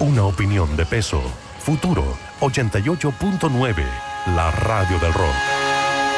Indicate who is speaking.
Speaker 1: Una opinión de peso. Futuro 88.9, la radio del rock.